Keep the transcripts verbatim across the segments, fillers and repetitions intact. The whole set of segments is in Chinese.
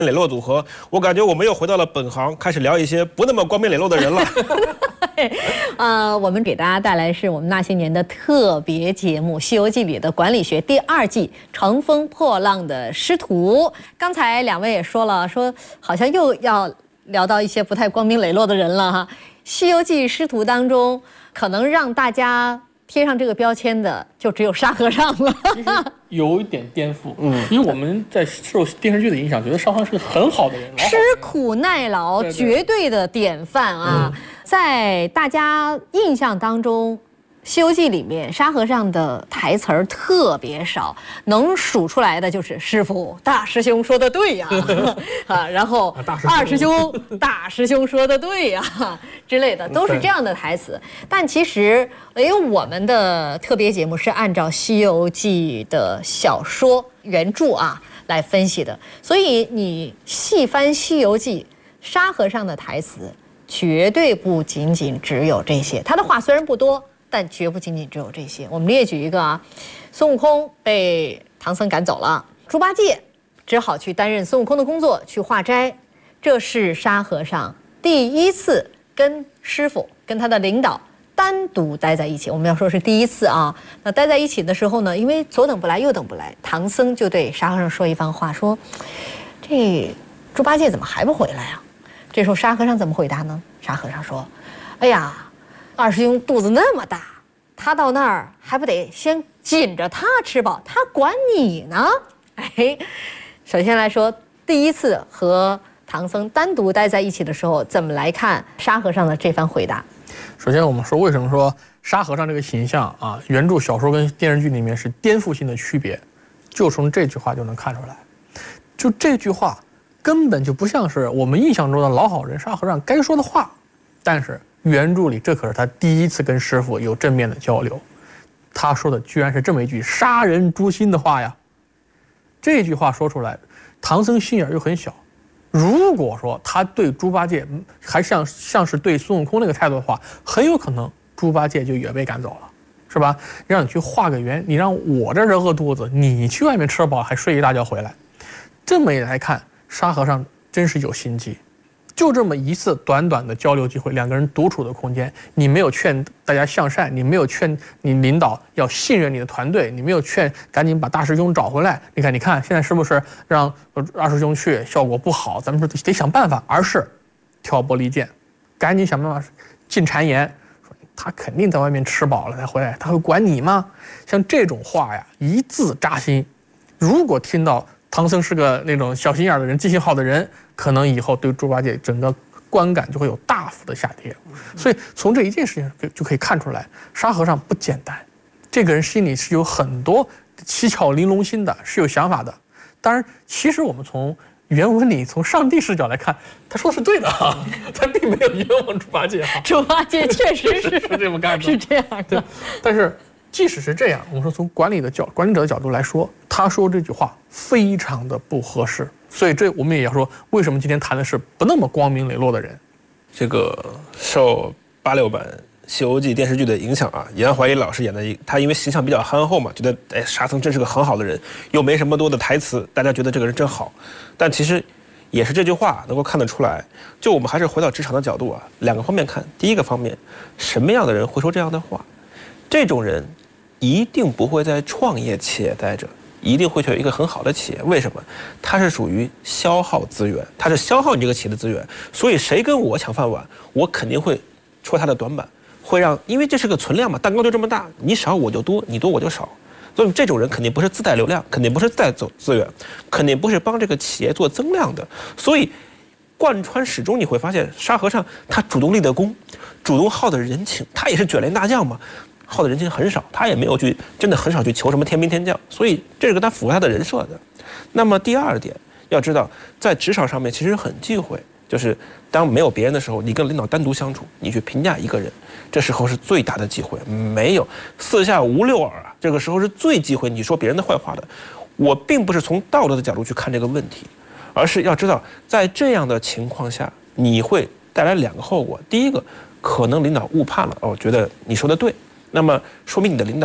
磊落组合，我感觉我们又回到了本行，开始聊一些不那么光明磊落的人了。 呃，我们给大家带来是我们那些年的特别节目《西游记》里的管理学第二季《乘风破浪的师徒》。刚才两位也说了，说好像又要聊到一些不太光明磊落的人了哈。《西游记》师徒当中，可能让大家贴上这个标签的就只有沙和尚了。 有一点颠覆，嗯，因为我们在受电视剧的影响，觉得沙和尚是个很好的人， 吃苦耐劳，绝对的典范啊！嗯、在大家印象当中，《西游记》里面沙和尚的台词儿特别少，能数出来的就是师傅、大师兄说的对呀、啊，啊，然后二师兄、大师兄说的对呀、啊、之类的，都是这样的台词。但其实，因为我们的特别节目是按照《西游记》的小说原著啊来分析的，所以你细翻《西游记》，沙和尚的台词绝对不仅仅只有这些，他的话虽然不多。但绝不仅仅只有这些。我们列举一个啊，孙悟空被唐僧赶走了，猪八戒只好去担任孙悟空的工作，去化斋。这是沙和尚第一次跟师傅、跟他的领导单独待在一起。我们要说是第一次啊。那待在一起的时候呢，因为左等不来右等不来，唐僧就对沙和尚说一番话，说：“这猪八戒怎么还不回来啊？”这时候沙和尚怎么回答呢？沙和尚说：“哎呀。”二师兄肚子那么大，他到那儿还不得先紧着他吃饱，他管你呢？哎，首先来说，第一次和唐僧单独待在一起的时候，怎么来看沙和尚的这番回答？ 首先，我们说为什么说沙和尚这个形象啊，原著小说跟电视剧里面是颠覆性的区别，就从这句话就能看出来。就这句话根本就不像是我们印象中的老好人沙和尚该说的话，但是。原著里，这可是他第一次跟师傅有正面的交流，他说的居然是这么一句杀人诛心的话呀！这句话说出来，唐僧心眼又很小。如果说他对猪八戒还像像是对孙悟空那个态度的话，很有可能猪八戒就也被赶走了，是吧？让你去化个缘，你让我这儿饿肚子，你去外面吃饱还睡一大觉回来。这么一来看，沙和尚真是有心机。就这么一次短短的交流机会，两个人独处的空间，你没有劝大家向善，你没有劝你领导要信任你的团队，你没有劝赶紧把大师兄找回来。你看，你看，现在是不是让二师兄去效果不好？咱们说得想办法，而是挑拨离间，赶紧想办法进谗言，说他肯定在外面吃饱了才回来，他会管你吗？像这种话呀，一字扎心。如果听到唐僧是个那种小心眼的人、记性好的人，可能以后对猪八戒整个观感就会有大幅的下跌。所以从这一件事情就可以看出来，沙和尚不简单，这个人心里是有很多七巧玲珑心的，是有想法的。当然，其实我们从原文里从上帝视角来看，他说的是对的啊，他并没有冤枉猪八戒哈。 猪八戒确实是是这么干的， 是这样的。 对，但是。即使是这样，我们说从管理的角管理者的角度来说，他说这句话非常的不合适，所以这我们也要说，为什么今天谈的是不那么光明磊落的人？ 这个受八六版《西游记》电视剧的影响啊，严怀一老师演的，他因为形象比较憨厚嘛，觉得哎沙僧真是个很好的人，又没什么多的台词，大家觉得这个人真好。但其实也是这句话能够看得出来，就我们还是回到职场的角度啊，两个方面看。第一个方面，什么样的人会说这样的话？这种人一定不会在创业企业待着，一定会去一个很好的企业。为什么？它是属于消耗资源，它是消耗你这个企业的资源。所以谁跟我抢饭碗，我肯定会戳他的短板，会让，因为这是个存量嘛，蛋糕就这么大，你少我就多，你多我就少。所以这种人肯定不是自带流量，肯定不是自带走资源，肯定不是帮这个企业做增量的。所以贯穿始终，你会发现沙和尚他主动立的功，主动耗的人情，他也是卷帘大将嘛。耗的人情很少，他也没有去真的很少去求什么天兵天将，所以这是跟他符合他的人设的。那么第二点，要知道在职场上面其实很忌讳，就是当没有别人的时候，你跟领导单独相处，你去评价一个人，这时候是最大的忌讳。没有四下无六耳啊，这个时候是最忌讳你说别人的坏话的。我并不是从道德的角度去看这个问题，而是要知道在这样的情况下，你会带来两个后果。第一个，可能领导误判了，哦，觉得你说的对。那么说明你的领导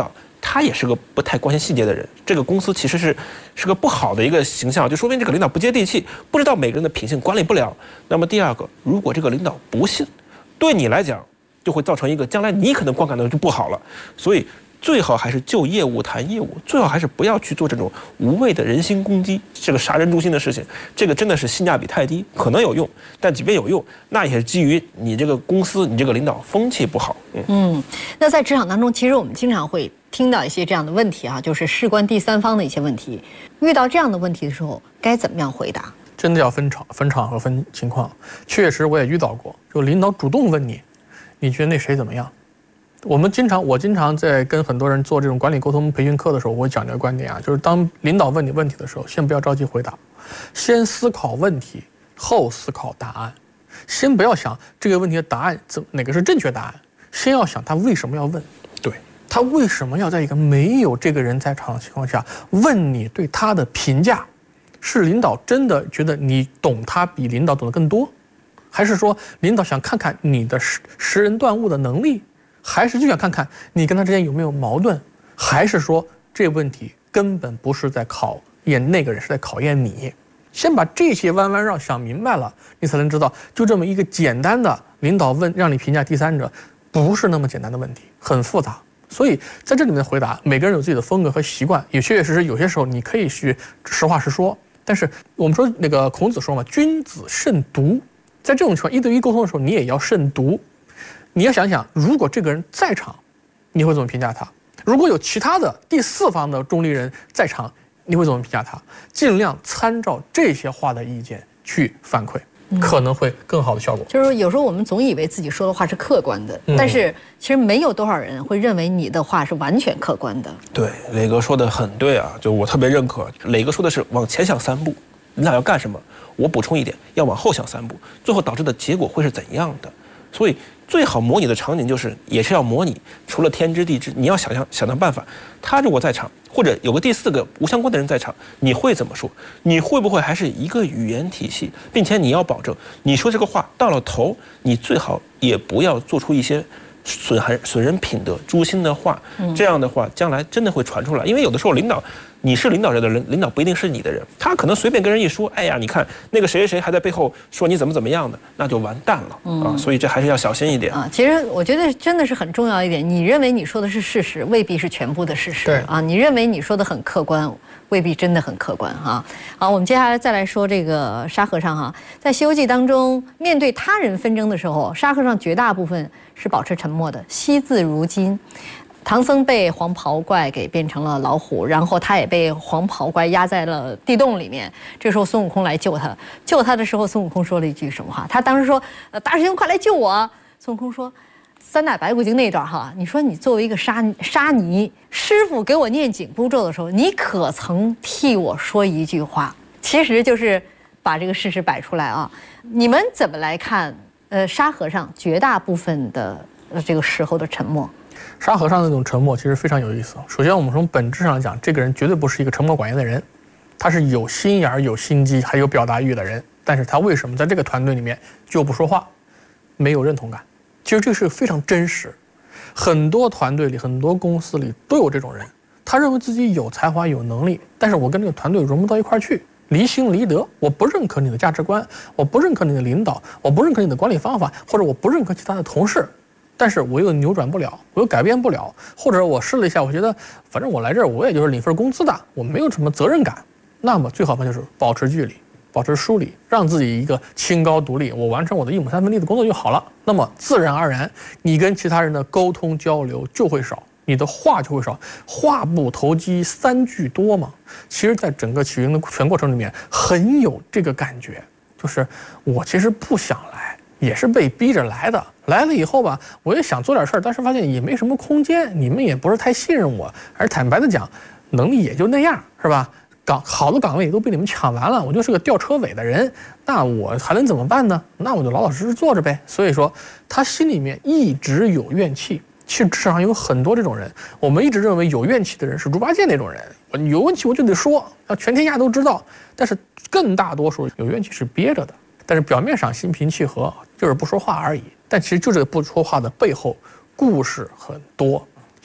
他也是个不太关心细节的人，这个公司其实是是个不好的一个形象，就说明这个领导不接地气，不知道每个人的品性，管理不了。那么第二个，如果这个领导不信，对你来讲就会造成一个将来你可能观感的就不好了。所以最好还是就业务谈业务，最好还是不要去做这种无谓的人心攻击，这个杀人诛心的事情，这个真的是性价比太低，可能有用，但即便有用，那也是基于你这个公司，你这个领导风气不好。嗯， 嗯那在职场当中，其实我们经常会听到一些这样的问题啊，就是事关第三方的一些问题。遇到这样的问题的时候，该怎么样回答？ 真的要分场、分场和分情况。确实我也遇到过，就领导主动问你，你觉得那谁怎么样？我们经常，我经常在跟很多人做这种管理沟通培训课的时候，我会讲这个观点啊，就是当领导问你问题的时候，先不要着急回答，先思考问题，后思考答案。先不要想这个问题的答案怎哪个是正确答案，先要想他为什么要问。 对， 他为什么要在一个没有这个人在场的情况下问你对他的评价？是领导真的觉得你懂他比领导懂得更多，还是说领导想看看你的识识人断物的能力？还是就想看看你跟他之间有没有矛盾，还是说这个问题根本不是在考验那个人，是在考验你？先把这些弯弯绕想明白了，你才能知道，就这么一个简单的领导问让你评价第三者，不是那么简单的问题，很复杂。所以在这里面的回答，每个人有自己的风格和习惯，也确确实实有些时候你可以去实话实说，但是我们说那个孔子说嘛，君子慎独，在这种情况一对一沟通的时候，你也要慎独。你要想想，如果这个人在场，你会怎么评价他？如果有其他的第四方的中立人在场，你会怎么评价他？尽量参照这些话的意见去反馈，可能会更好的效果。 就是说有时候我们总以为自己说的话是客观的， 嗯、 但是其实没有多少人会认为你的话是完全客观的。 对，磊哥说的很对啊，就我特别认可。磊哥说的是往前想三步，你俩要干什么？我补充一点，要往后想三步，最后导致的结果会是怎样的？所以最好模拟的场景就是也是要模拟，除了天知地知，你要想象想想办法。他如果在场，或者有个第四个无相关的人在场，你会怎么说？你会不会还是一个语言体系，并且你要保证你说这个话到了头，你最好也不要做出一些损害损人品德、诛心的话。这样的话，将来真的会传出来。因为有的时候领导。你是领导人的人，领导不一定是你的人，他可能随便跟人一说，哎呀，你看那个谁谁谁还在背后说你怎么怎么样的，那就完蛋了、嗯、啊！所以这还是要小心一点啊。其实我觉得真的是很重要一点，你认为你说的是事实，未必是全部的事实。 对啊，你认为你说的很客观，未必真的很客观哈。好，我们接下来再来说这个沙和尚哈，在《西游记》当中，面对他人纷争的时候，沙和尚绝大部分是保持沉默的，惜字如金。唐僧被黄袍怪给变成了老虎，然后他也被黄袍怪压在了地洞里面。这时候孙悟空来救他，救他的时候，孙悟空说了一句什么话？他当时说：“呃，大师兄，快来救我！”孙悟空说：“三打白骨精那段哈，你说你作为一个沙沙弥，师傅给我念紧箍咒的时候，你可曾替我说一句话？”其实就是把这个事实摆出来啊。你们怎么来看？呃，沙和尚绝大部分的呃这个时候的沉默。 沙和尚那种沉默其实非常有意思。首先，我们从本质上讲，这个人绝对不是一个沉默寡言的人，他是有心眼、有心机，还有表达欲的人。但是他为什么在这个团队里面就不说话，没有认同感？其实这是非常真实。很多团队里、很多公司里都有这种人，他认为自己有才华、有能力，但是我跟这个团队融不到一块去，离心离德。我不认可你的价值观，我不认可你的领导，我不认可你的管理方法，或者我不认可其他的同事。但是我又扭转不了，我又改变不了，或者我试了一下，我觉得反正我来这儿我也就是领份工资的，我没有什么责任感。那么最好办就是保持距离，保持疏离，让自己一个清高独立，我完成我的一亩三分地的工作就好了。那么自然而然，你跟其他人的沟通交流就会少，你的话就会少，话不投机三句多嘛。其实，在整个起云的全过程里面，很有这个感觉，就是我其实不想来。也是被逼着来的，来了以后吧，我也想做点事儿，但是发现也没什么空间，你们也不是太信任我，而坦白的讲，能力也就那样，是吧？岗好的岗位都被你们抢完了，我就是个吊车尾的人，那我还能怎么办呢？那我就老老实实坐着呗。所以说，他心里面一直有怨气。其实职场上有很多这种人，我们一直认为有怨气的人是猪八戒那种人，我有问题我就得说，让全天下都知道。但是更大多数有怨气是憋着的。但是表面上心平气和，就是不说话而已。但其实就这个不说话的背后，故事很多。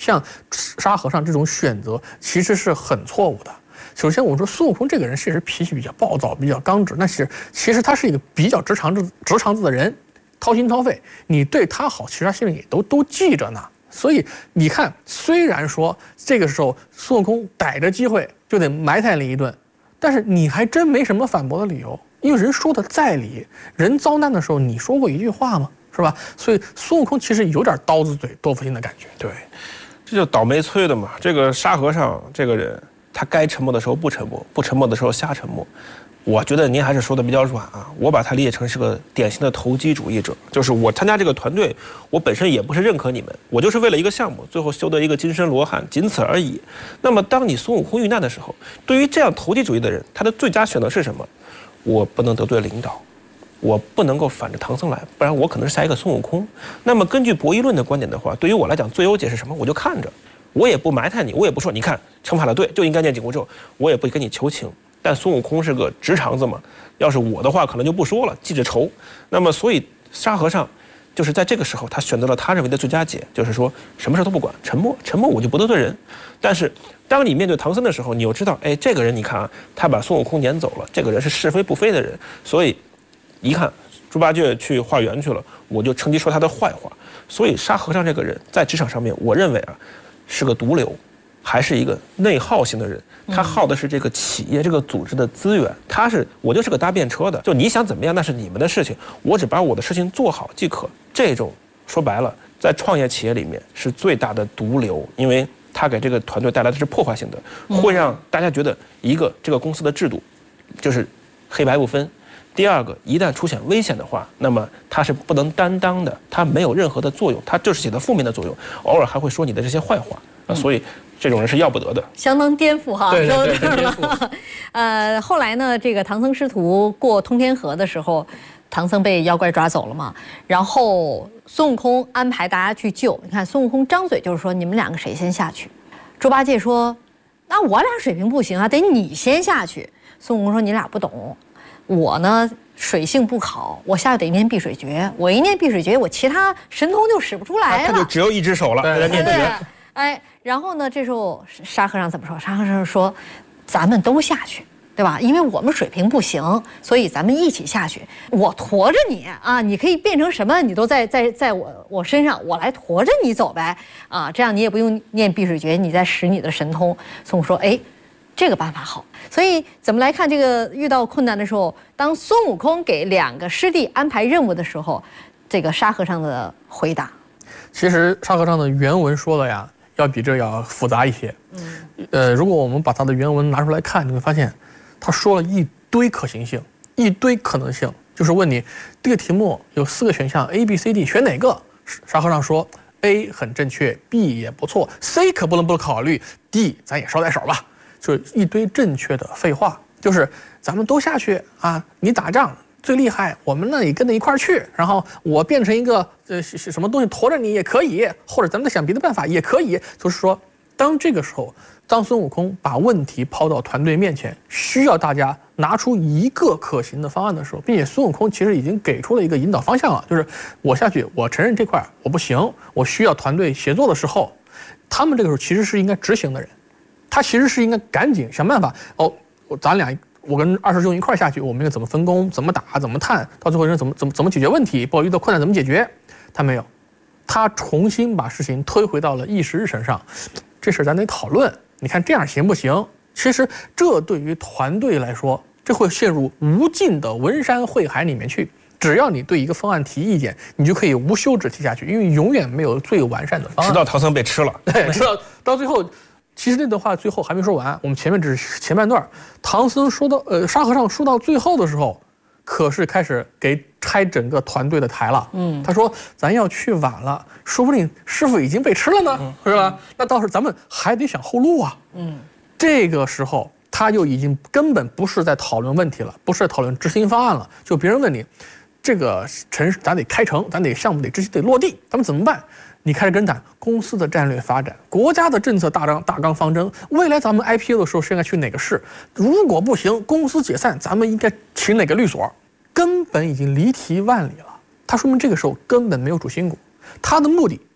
像沙和尚这种选择其实是很错误的。首先，我们说孙悟空这个人确实脾气比较暴躁，比较刚直，但是其实他是一个比较直肠子、直肠子的人，掏心掏肺。你对他好，其实他心里也都都记着呢。所以你看，虽然说这个时候孙悟空逮着机会就得埋汰你一顿，但是你还真没什么反驳的理由，因为人说的在理，人遭难的时候你说过一句话吗？是吧？所以孙悟空其实有点刀子嘴豆腐心的感觉。 对，这就倒霉催的嘛。这个沙和尚这个人，他该沉默的时候不沉默，不沉默的时候瞎沉默。我觉得您还是说的比较软啊，我把他理解成是个典型的投机主义者，就是我参加这个团队，我本身也不是认可你们，我就是为了一个项目，最后修得一个金身罗汉，仅此而已。那么当你孙悟空遇难的时候，对于这样投机主义的人，他的最佳选择是什么？我不能得罪领导，我不能够反着唐僧来，不然我可能是下一个孙悟空。那么根据博弈论的观点的话，对于我来讲，最优解是什么？我就看着，我也不埋汰你，我也不说你看惩罚的对，就应该念紧箍咒，我也不跟你求情。但孙悟空是个直肠子嘛，要是我的话，可能就不说了，记着仇。那么，所以沙和尚就是在这个时候，他选择了他认为的最佳解，就是说什么事都不管，沉默，沉默我就不得罪人。但是，当你面对唐僧的时候，你又知道，哎，这个人你看啊，他把孙悟空撵走了，这个人是是非不非的人，所以一看猪八戒去化缘去了，我就趁机说他的坏话。所以沙和尚这个人在职场上面，我认为啊，是个毒瘤。还是一个内耗型的人，他耗的是这个企业、这个组织的资源。他是我就是个搭便车的，就你想怎么样那是你们的事情，我只把我的事情做好即可。这种说白了，在创业企业里面是最大的毒瘤，因为他给这个团队带来的是破坏性的，会让大家觉得一个这个公司的制度就是黑白不分。第二个，一旦出现危险的话，那么他是不能担当的，他没有任何的作用，他就是起到负面的作用，偶尔还会说你的这些坏话啊，所以。这种人是要不得的， 相当颠覆哈。 对对对，颠覆。 呃，后来呢，这个唐僧师徒过通天河的时候，唐僧被妖怪抓走了嘛，然后孙悟空安排大家去救。你看孙悟空张嘴就是说：“你们两个谁先下去？”猪八戒说：“那我俩水平不行啊，得你先下去。”孙悟空说：“你俩不懂，我呢水性不好，我下去得念碧水诀，我一念碧水诀，我其他神通就使不出来了。” 他就只有一只手了，在念诀。 哎，然后呢？这时候沙和尚怎么说？沙和尚说：“咱们都下去，对吧？因为我们水平不行，所以咱们一起下去。我驮着你啊，你可以变成什么，你都在在在我我身上，我来驮着你走呗。啊，这样你也不用念碧水诀，你再使你的神通。”孙悟空说：“哎，这个办法好。”所以怎么来看这个遇到困难的时候，当孙悟空给两个师弟安排任务的时候，这个沙和尚的回答， 其实沙和尚的原文说的呀。要比这要复杂一些，嗯，呃，如果我们把他的原文拿出来看，你会发现，他说了一堆可行性，一堆可能性，就是问你这个题目有四个选项 A、B、C、D， 选哪个？沙和尚说 A 很正确 ，B 也不错 ，C 可不能不考虑 ，D 咱也捎带手吧，就是一堆正确的废话，就是咱们都下去啊，你打仗。最厉害，我们呢也跟着一块儿去，然后我变成一个呃什么东西驮着你也可以，或者咱们再想别的办法也可以。就是说，当这个时候，当孙悟空把问题抛到团队面前，需要大家拿出一个可行的方案的时候，并且孙悟空其实已经给出了一个引导方向了，就是我下去，我承认这块我不行，我需要团队协作的时候，他们这个时候其实是应该执行的人，他其实是应该赶紧想办法哦，咱俩。我跟二师兄一块下去，我们应该怎么分工、怎么打、怎么探，到最后是怎么怎么怎么解决问题，包括遇到困难怎么解决。他没有，他重新把事情推回到了议事日程上，这事咱得讨论。你看这样行不行？其实这对于团队来说，这会陷入无尽的文山会海里面去。只要你对一个方案提意见，你就可以无休止提下去，因为永远没有最完善的方案。 直到唐僧被吃了， 对，直到到最后。其实那段话最后还没说完，我们前面只是前半段。唐僧说到，呃，沙和尚说到最后的时候，可是开始给拆整个团队的台了。嗯，他说咱要去晚了，说不定师傅已经被吃了呢，嗯、是吧？那到时候咱们还得想后路啊。嗯，这个时候他就已经根本不是在讨论问题了，不是在讨论执行方案了。就别人问你，这个城市咱得开城，咱得项目得执行得落地，咱们怎么办？你开始跟谈公司的战略发展，国家的政策大纲大纲方针，未来咱们 I P O 的时候是应该去哪个市？如果不行，公司解散，咱们应该请哪个律所？根本已经离题万里了。他说明这个时候根本没有主心骨，他的目的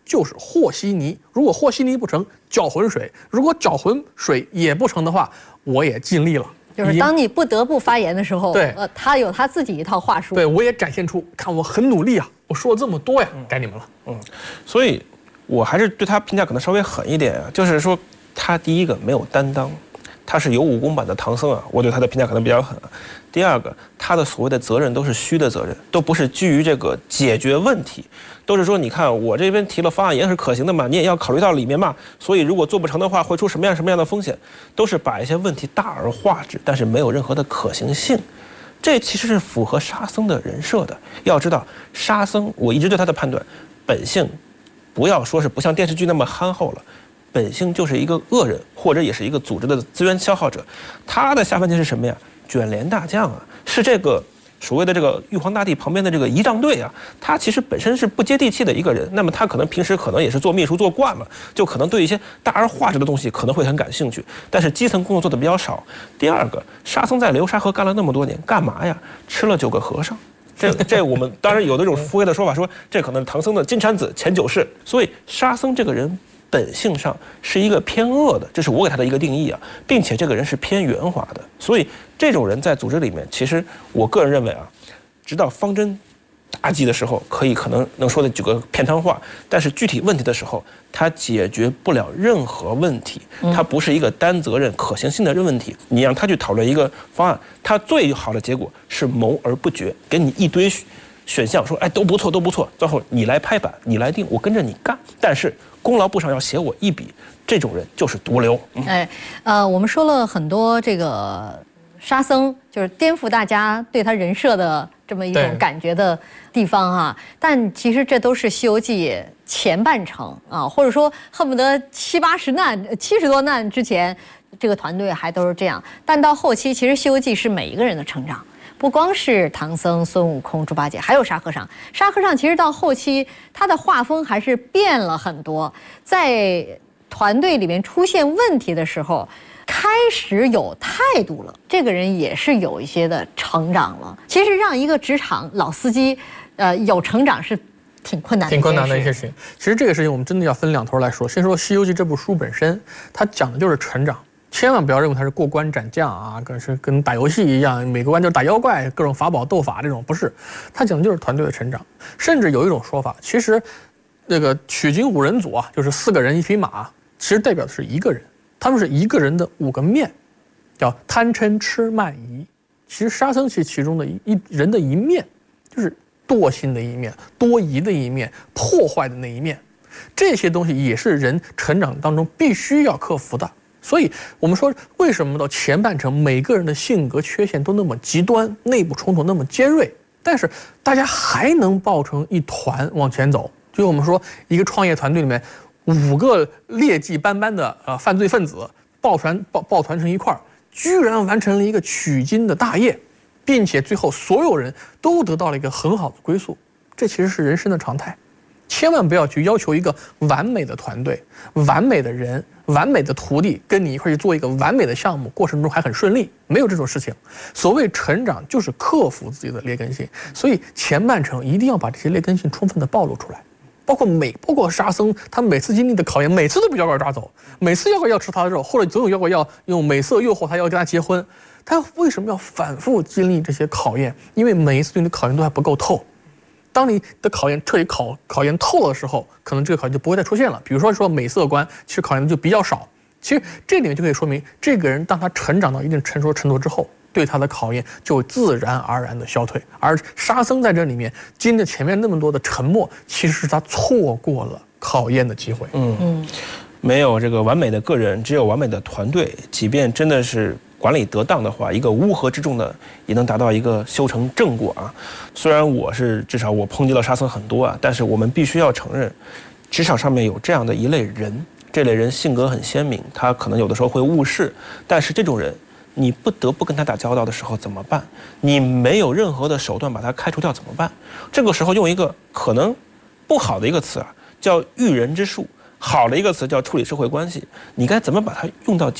就是和稀泥。如果和稀泥不成，搅浑水；如果搅浑水也不成的话，我也尽力了。 就是当你不得不发言的时候， 对， 呃，他有他自己一套话术。 对，我也展现出，看我很努力啊，我说了这么多呀，该你们了。 嗯，所以我还是对他评价可能稍微狠一点啊，就是说他第一个没有担当。他是有武功版的唐僧啊，我对他的评价可能比较狠。第二个，他的所谓的责任都是虚的责任，都不是基于这个解决问题，都是说你看我这边提了方案也是可行的嘛，你也要考虑到里面嘛，所以如果做不成的话，会出什么样什么样的风险，都是把一些问题大而化之，但是没有任何的可行性。这其实是符合沙僧的人设的。要知道，沙僧我一直对他的判断，本性不要说是不像电视剧那么憨厚了。本性就是一个恶人，或者也是一个组织的资源消耗者。他的下半截是什么呀？卷帘大将啊，是这个所谓的这个玉皇大帝旁边的这个仪仗队啊。他其实本身是不接地气的一个人。那么他可能平时可能也是做秘书做惯了，就可能对一些大而化之的东西可能会很感兴趣，但是基层工作做的比较少。第二个，沙僧在流沙河干了那么多年，干嘛呀？吃了九个和尚。这这我们当然有那种敷衍的说法，说这可能是唐僧的金蝉子前九世。所以沙僧这个人本性上是一个偏恶的，这是我给他的一个定义啊，并且这个人是偏圆滑的，所以这种人在组织里面，其实我个人认为啊，直到方针大计的时候，可以可能能说的几个片汤话，但是具体问题的时候，他解决不了任何问题，他不是一个单责任可行性的问题。你让他去讨论一个方案，他最好的结果是谋而不决，给你一堆选项，说哎都不错都不错，最后你来拍板，你来定，我跟着你干，但是功劳簿上要写我一笔，这种人就是毒瘤。嗯、 哎，呃，我们说了很多这个沙僧，就是颠覆大家对他人设的这么一种感觉的地方哈、啊。但其实这都是《西游记》前半程啊，或者说恨不得七八十难、七十多难之前，这个团队还都是这样。但到后期，其实《西游记》是每一个人的成长。不光是唐僧、孙悟空、猪八戒，还有沙和尚。沙和尚其实到后期，他的画风还是变了很多。在团队里面出现问题的时候，开始有态度了。这个人也是有一些的成长了。其实让一个职场老司机，呃，有成长是挺困难的， 挺困难的一些事情。其实这个事情我们真的要分两头来说。先说《西游记》这部书本身，它讲的就是成长。千万不要认为它是过关斩将啊，跟是跟打游戏一样，每个关就打妖怪，各种法宝斗法这种，不是。它讲的就是团队的成长。甚至有一种说法，其实那个取经五人组啊，就是四个人一匹马，其实代表的是一个人，他们是一个人的五个面，叫贪嗔痴慢疑。其实沙僧是其中的一一人的一面，就是惰性的一面、多疑的一面、破坏的那一面。这些东西也是人成长当中必须要克服的。所以我们说，为什么到前半程每个人的性格缺陷都那么极端，内部冲突那么尖锐，但是大家还能抱成一团往前走？就我们说，一个创业团队里面，五个劣迹斑斑的呃犯罪分子抱团抱抱团成一块儿，居然完成了一个取经的大业，并且最后所有人都得到了一个很好的归宿。这其实是人生的常态。千万不要去要求一个完美的团队、完美的人、完美的徒弟跟你一块去做一个完美的项目，过程中还很顺利，没有这种事情。所谓成长就是克服自己的劣根性，所以前半程一定要把这些劣根性充分的暴露出来。包括每包括沙僧，他每次经历的考验，每次都被妖怪抓走，每次妖怪要吃他的肉，或者总有妖怪要用美色诱惑他，要跟他结婚。他为什么要反复经历这些考验？因为每一次对你的考验都还不够透。当你的考验彻底考考验透了的时候，可能这个考验就不会再出现了。比如说说美色观，其实考验的就比较少。其实这里面就可以说明，这个人当他成长到一定成熟程度之后，对他的考验就自然而然的消退。而沙僧在这里面经历前面那么多的沉默，其实是他错过了考验的机会。 嗯嗯，没有这个完美的个人，只有完美的团队。即便真的是管理得当的话，一个乌合之众的也能达到一个修成正果啊。虽然我是至少我抨击了沙僧很多啊，但是我们必须要承认，职场上面有这样的一类人，这类人性格很鲜明，他可能有的时候会误事，但是这种人你不得不跟他打交道的时候怎么办？你没有任何的手段把他开除掉怎么办？这个时候用一个可能不好的一个词啊，叫驭人之术。好的一个词叫处理社会关系，你该怎么把它用到极致？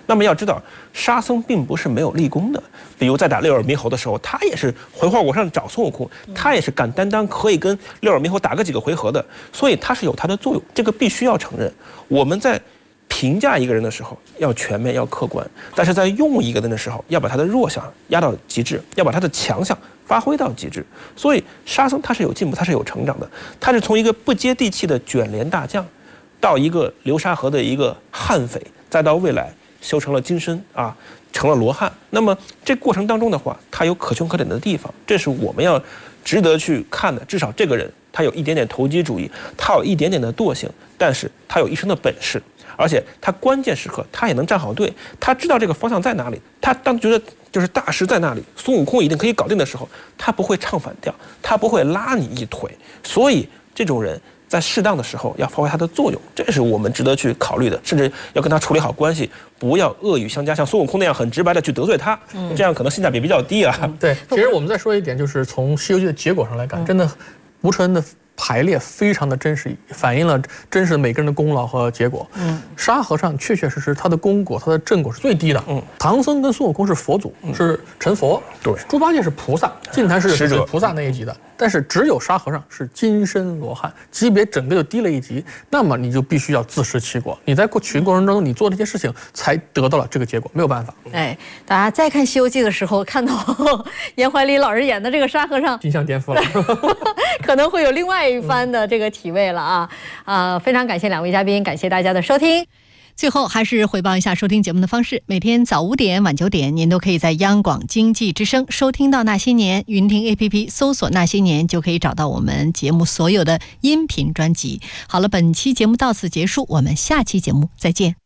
那么要知道，沙僧并不是没有立功的。比如在打六耳猕猴的时候，他也是回花果山找孙悟空，他也是敢担当，可以跟六耳猕猴打个几个回合的。所以他是有他的作用，这个必须要承认。我们在评价一个人的时候要全面要客观，但是在用一个人的时候要把他的弱项压到极致，要把他的强项发挥到极致。所以沙僧他是有进步，他是有成长的，他是从一个不接地气的卷帘大将，到一个流沙河的一个悍匪，再到未来修成了金身啊，成了罗汉。那么这过程当中的话，他有可圈可点的地方，这是我们要值得去看的。至少这个人他有一点点投机主义，他有一点点的惰性，但是他有一身的本事。而且他关键时刻他也能站好队，他知道这个方向在哪里，他当觉得就是大师在那里，孙悟空一定可以搞定的时候，他不会唱反调，他不会拉你一腿。所以这种人在适当的时候要发挥他的作用，这是我们值得去考虑的，甚至要跟他处理好关系，不要恶语相加，像孙悟空那样很直白的去得罪他，嗯、这样可能性价比比较低啊。 嗯、对，其实我们再说一点，就是从《西游记》的结果上来看，嗯、真的吴承恩的排列非常的真实，反映了真实的每个人的功劳和结果。嗯，沙和尚确确实实他的功果、他的正果是最低的。嗯，唐僧跟孙悟空是佛祖，嗯、是成佛。 对， 猪八戒是菩萨，净坛是菩萨那一级的。但是只有沙和尚是金身罗汉，级别整个就低了一级。那么你就必须要自食其果，你在取经过程中你做这些事情，才得到了这个结果，没有办法。 哎，大家再看《西游记》的时候，看到严怀礼老师演的这个沙和尚， 形象颠覆了， 可能会有另外一番的这个体味了啊！啊、呃，非常感谢两位嘉宾，感谢大家的收听。最后还是汇报一下收听节目的方式，每天早五点晚九点您都可以在央广经济之声收听到那些年，云听 A P P 搜索那些年就可以找到我们节目所有的音频专辑。好了，本期节目到此结束，我们下期节目再见。